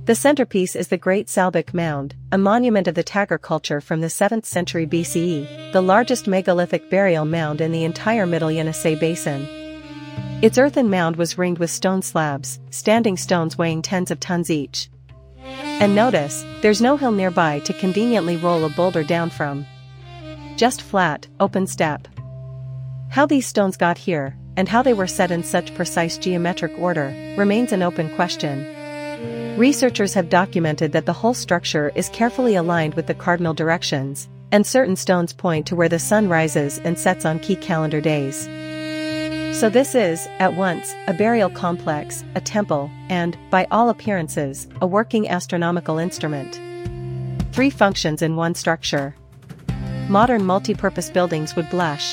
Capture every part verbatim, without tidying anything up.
The centerpiece is the Great Salbik Mound, a monument of the Tagar culture from the seventh century B C E, the largest megalithic burial mound in the entire Middle Yenisei Basin. Its earthen mound was ringed with stone slabs, standing stones weighing tens of tons each. And notice, there's no hill nearby to conveniently roll a boulder down from. Just flat, open steppe. How these stones got here, and how they were set in such precise geometric order, remains an open question. Researchers have documented that the whole structure is carefully aligned with the cardinal directions, and certain stones point to where the sun rises and sets on key calendar days. So this is, at once, a burial complex, a temple, and, by all appearances, a working astronomical instrument. Three functions in one structure. Modern multi-purpose buildings would blush.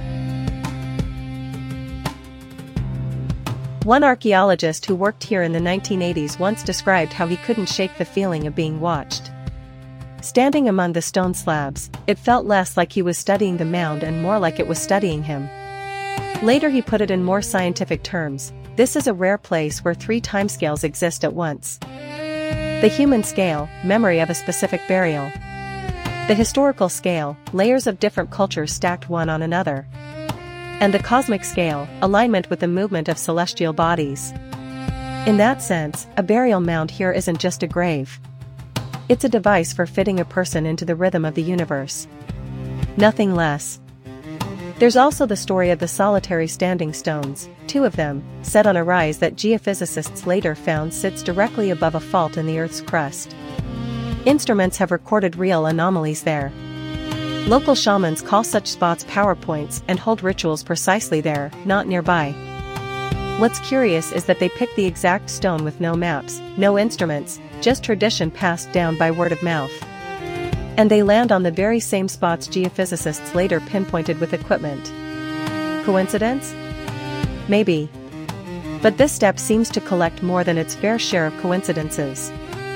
One archaeologist who worked here in the nineteen eighties once described how he couldn't shake the feeling of being watched. Standing among the stone slabs, it felt less like he was studying the mound and more like it was studying him. Later he put it in more scientific terms: this is a rare place where three timescales exist at once. The human scale, memory of a specific burial. The historical scale, layers of different cultures stacked one on another. And the cosmic scale, alignment with the movement of celestial bodies. In that sense, a burial mound here isn't just a grave. It's a device for fitting a person into the rhythm of the universe. Nothing less. There's also the story of the solitary standing stones, two of them, set on a rise that geophysicists later found sits directly above a fault in the Earth's crust. Instruments have recorded real anomalies there. Local shamans call such spots power points and hold rituals precisely there, not nearby. What's curious is that they pick the exact stone with no maps, no instruments, just tradition passed down by word of mouth. And they land on the very same spots geophysicists later pinpointed with equipment. Coincidence? Maybe. But this step seems to collect more than its fair share of coincidences.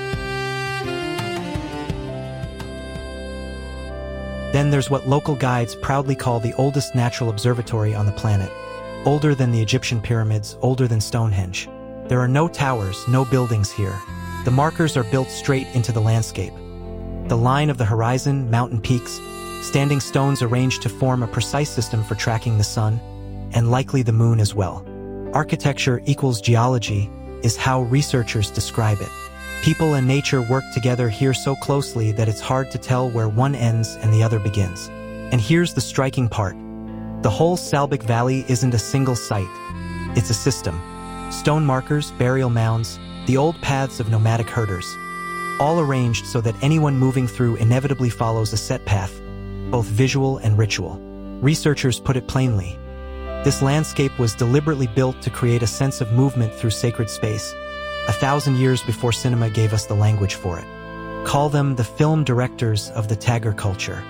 Then there's what local guides proudly call the oldest natural observatory on the planet. Older than the Egyptian pyramids, older than Stonehenge. There are no towers, no buildings here. The markers are built straight into the landscape. The line of the horizon, mountain peaks, standing stones arranged to form a precise system for tracking the sun, and likely the moon as well. Architecture equals geology is how researchers describe it. People and nature work together here so closely that it's hard to tell where one ends and the other begins. And here's the striking part. The whole Salbik Valley isn't a single site. It's a system. Stone markers, burial mounds, the old paths of nomadic herders. All arranged so that anyone moving through inevitably follows a set path, both visual and ritual. Researchers put it plainly. This landscape was deliberately built to create a sense of movement through sacred space, a thousand years before cinema gave us the language for it. Call them the film directors of the Tagar culture.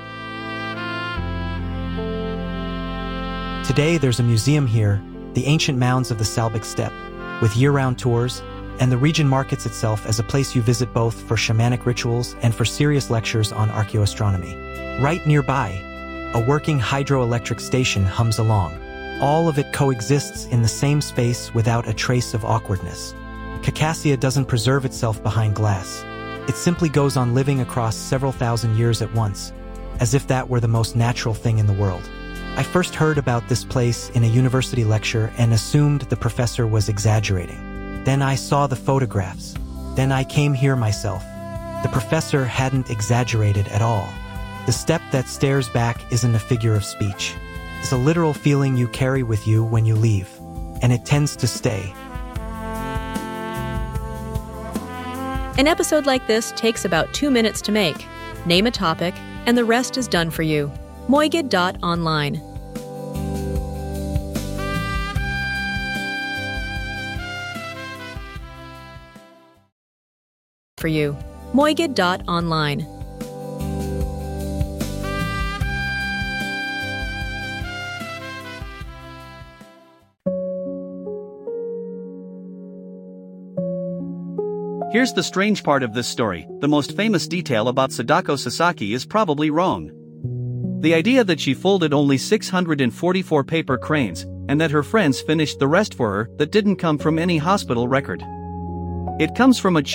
Today there's a museum here, the ancient mounds of the Salbik Steppe, with year-round tours, and the region markets itself as a place you visit both for shamanic rituals and for serious lectures on archaeoastronomy. Right nearby, a working hydroelectric station hums along. All of it coexists in the same space without a trace of awkwardness. Khakassia doesn't preserve itself behind glass. It simply goes on living across several thousand years at once, as if that were the most natural thing in the world. I first heard about this place in a university lecture and assumed the professor was exaggerating. Then I saw the photographs. Then I came here myself. The professor hadn't exaggerated at all. The step that stares back isn't a figure of speech. It's a literal feeling you carry with you when you leave, and it tends to stay. An episode like this takes about two minutes to make. Name a topic, and the rest is done for you. Moigid dot online. For you. Moigid dot online. Here's the strange part of this story: the most famous detail about Sadako Sasaki is probably wrong. The idea that she folded only six hundred forty-four paper cranes, and that her friends finished the rest for her, that didn't come from any hospital record. It comes from a